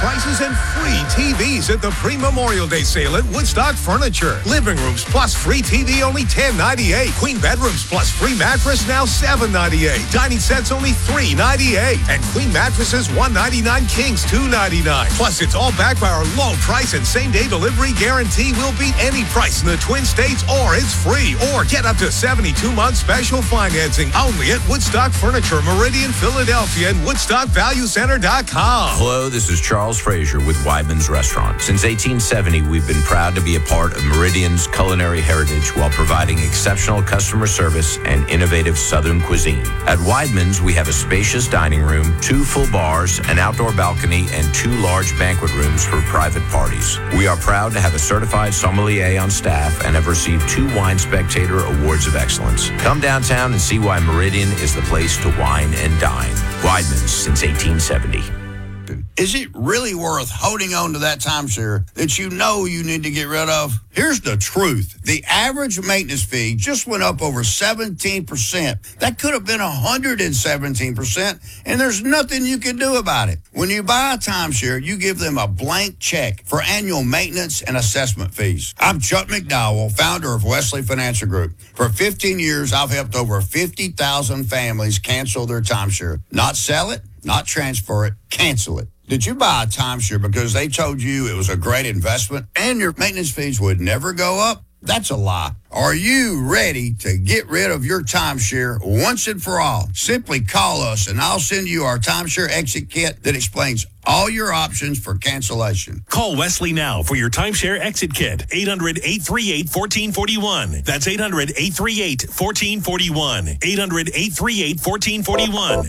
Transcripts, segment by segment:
prices and free TVs at the pre-Memorial Day sale at Woodstock Furniture. Living rooms plus free TV only $10.98. Queen bedrooms plus free mattress now $7.98. Dining sets only $3.98. And queen mattresses $1.99. Kings $2.99. Plus, it's all backed by our low price and same-day delivery guarantee. Will beat any price in the Twin States, or it's free. Or get up to 72-month special financing only at Woodstock Furniture, Meridian, Philadelphia, and WoodstockValueCenter.com. Hello, this is Charles Frazier with Weidman's Restaurant. Since 1870, we've been proud to be a part of Meridian's culinary heritage while providing exceptional customer service and innovative Southern cuisine. At Weidman's, we have a spacious dining room, 2 full bars, an outdoor balcony, and 2 large banquet rooms for private parties. We are proud to have a certified sommelier on staff and have received 2 Wine Spectator Awards of Excellence. Come downtown and see why Meridian is the place to wine and dine. Weidman's since 1870. Is it really worth holding on to that timeshare that you know you need to get rid of? Here's the truth. The average maintenance fee just went up over 17%. That could have been 117%, and there's nothing you can do about it. When you buy a timeshare, you give them a blank check for annual maintenance and assessment fees. I'm Chuck McDowell, founder of Wesley Financial Group. For 15 years, I've helped over 50,000 families cancel their timeshare. Not sell it, not transfer it, cancel it. Did you buy a timeshare because they told you it was a great investment and your maintenance fees would never go up? That's a lie. Are you ready to get rid of your timeshare once and for all? Simply call us and I'll send you our timeshare exit kit that explains all your options for cancellation. Call Wesley now for your timeshare exit kit. 800-838-1441. That's 800-838-1441. 800-838-1441.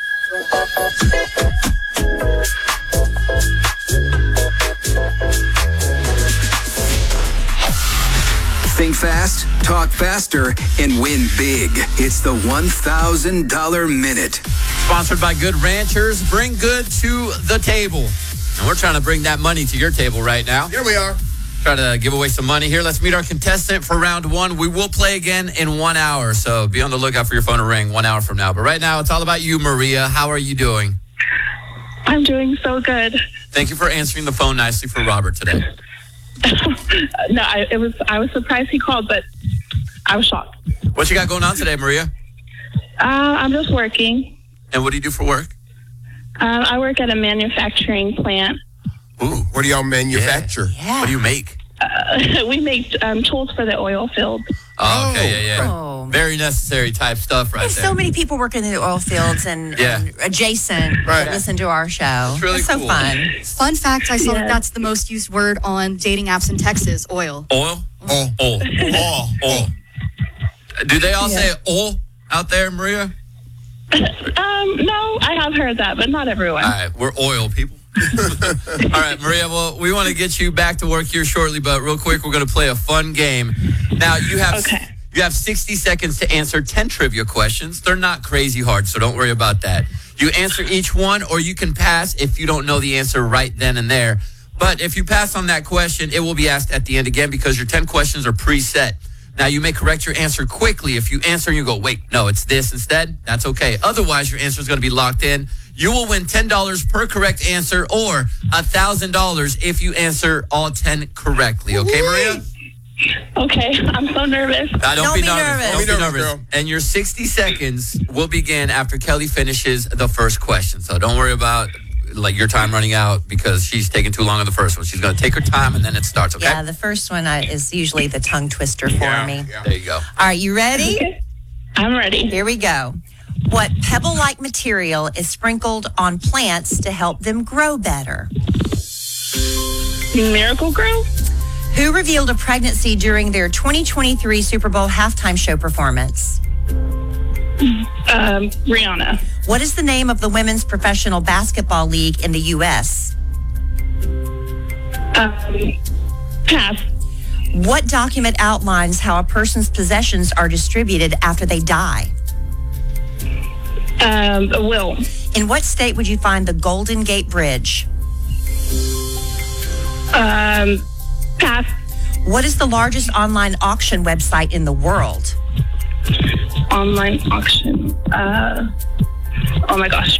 Think fast, talk faster, and win big. It's the $1,000 Minute. Sponsored by Good Ranchers. Bring good to the table. And we're trying to bring that money to your table right now. Here we are. Try to give away some money here. Let's meet our contestant for round 1. We will play again in 1 hour, so be on the lookout for your phone to ring 1 hour from now. But right now, it's all about you, Maria. How are you doing? I'm doing so good. Thank you for answering the phone nicely for Robert today. No, I was surprised he called, but I was shocked. What you got going on today, Maria? I'm just working. And what do you do for work? I work at a manufacturing plant. Ooh, what do y'all manufacture? Yeah. What do you make? We make tools for the oil field. Oh, okay, yeah. Oh. Very necessary type stuff right there. So many people work in the oil fields and adjacent listen to our show. It's really so cool. fun. Fun fact, I saw that that's the most used word on dating apps in Texas, oil. Oil? Oil. Do they all say oil out there, Maria? No, I have heard that, but not everyone. All right, we're oil people. All right, Maria, well, we want to get you back to work here shortly, but real quick, we're going to play a fun game. Now, you have 60 seconds to answer 10 trivia questions. They're not crazy hard, so don't worry about that. You answer each one, or you can pass if you don't know the answer right then and there. But if you pass on that question, it will be asked at the end again because your 10 questions are preset. Now, you may correct your answer quickly. If you answer and you go, wait, no, it's this instead, that's okay. Otherwise, your answer is going to be locked in. You will win $10 per correct answer or $1,000 if you answer all 10 correctly. Okay, Maria? Okay, I'm so nervous. Don't be nervous. Don't be nervous, girl. And your 60 seconds will begin after Kelly finishes the first question. So don't worry about your time running out because she's taking too long on the first one. She's going to take her time and then it starts, okay? Yeah, the first one is usually the tongue twister for me. Yeah. There you go. All right, you ready? Okay. I'm ready. Here we go. What pebble-like material is sprinkled on plants to help them grow better? Miracle Grow? Who revealed a pregnancy during their 2023 Super Bowl halftime show performance? Rihanna. What is the name of the women's professional basketball league in the U.S.? Pass. What document outlines how a person's possessions are distributed after they die? A will. In what state would you find the Golden Gate Bridge? Pass. What is the largest online auction website in the world? Online auction. Oh my gosh.